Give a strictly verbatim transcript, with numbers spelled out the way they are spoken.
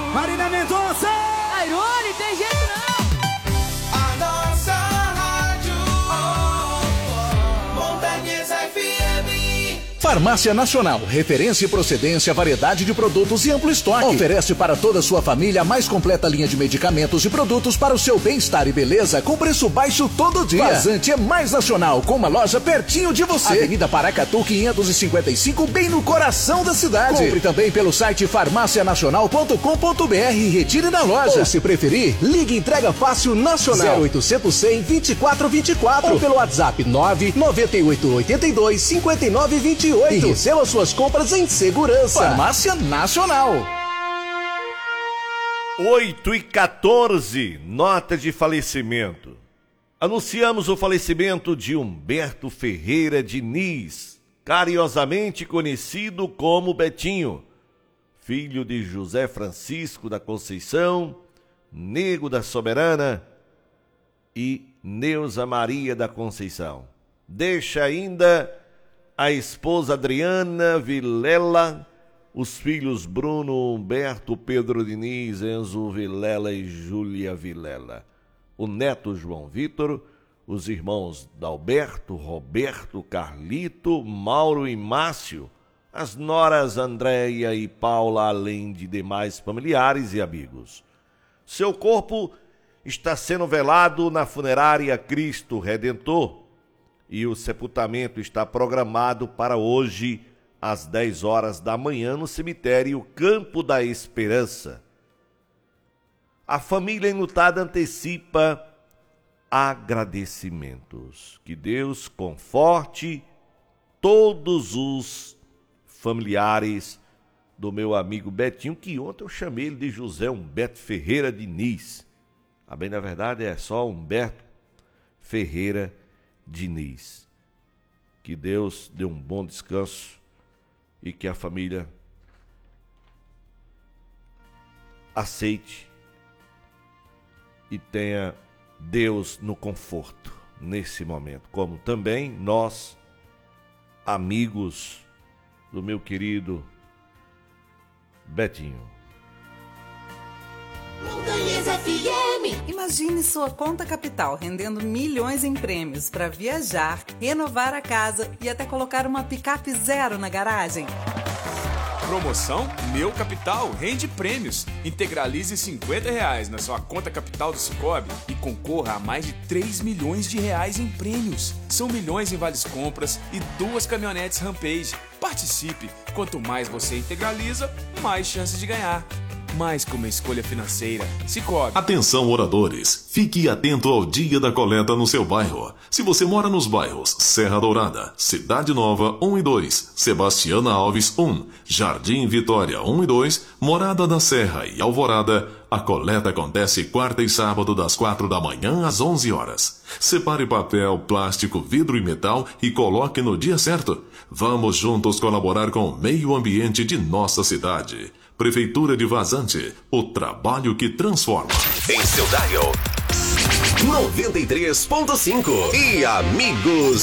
Marina Mendonça! Airone, tem jeito não! A nossa rádio Montanhas F M. Farmácia Nacional, referência e procedência, variedade de produtos e amplo estoque. Oferece para toda a sua família a mais completa linha de medicamentos e produtos para o seu bem-estar e beleza com preço baixo todo dia. Vazante é mais nacional, com uma loja pertinho de você. Avenida Paracatu quinhentos e cinquenta e cinco, bem no coração da cidade. Compre também pelo site farmácia nacional ponto com ponto br e retire na loja. Ou se preferir, ligue Entrega Fácil Nacional zero oitocentos, cem, vinte e quatro vinte e quatro ou pelo WhatsApp nove nove oito oito dois, cinco nove dois oito. E receba suas compras em segurança. Farmácia Nacional. oito e quatorze, nota de falecimento. Anunciamos o falecimento de Humberto Ferreira Diniz, carinhosamente conhecido como Betinho, filho de José Francisco da Conceição, Nego da Soberana e Neuza Maria da Conceição. Deixa ainda a esposa Adriana Vilela, os filhos Bruno, Humberto, Pedro Diniz, Enzo Vilela e Júlia Vilela, o neto João Vitor, os irmãos Dalberto, Roberto, Carlito, Mauro e Márcio, as noras Andréia e Paula, além de demais familiares e amigos. Seu corpo está sendo velado na funerária Cristo Redentor, e o sepultamento está programado para hoje, às dez horas da manhã, no cemitério Campo da Esperança. A família enlutada antecipa agradecimentos. Que Deus conforte todos os familiares do meu amigo Betinho, que ontem eu chamei ele de José Humberto Ferreira Diniz. A bem na verdade é só Humberto Ferreira Diniz. Que Deus dê um bom descanso e que a família aceite e tenha Deus no conforto nesse momento, como também nós, amigos do meu querido Betinho. Montanhas F M. Imagine sua conta capital rendendo milhões em prêmios para viajar, renovar a casa e até colocar uma picape zero na garagem. Promoção Meu Capital rende prêmios. Integralize cinquenta reais na sua conta capital do Sicoob e concorra a mais de três milhões de reais em prêmios. São milhões em vales compras e duas caminhonetes Rampage. Participe! Quanto mais você integraliza, mais chances de ganhar. Mais que uma escolha financeira. Sicoob. Atenção, moradores. Fique atento ao dia da coleta no seu bairro. Se você mora nos bairros Serra Dourada, Cidade Nova um e dois, Sebastiana Alves um, Jardim Vitória um e dois, Morada da Serra e Alvorada, a coleta acontece quarta e sábado das quatro da manhã às onze horas. Separe papel, plástico, vidro e metal e coloque no dia certo. Vamos juntos colaborar com o meio ambiente de nossa cidade. Prefeitura de Vazante, o trabalho que transforma. Em seu dial noventa e três ponto cinco. E amigos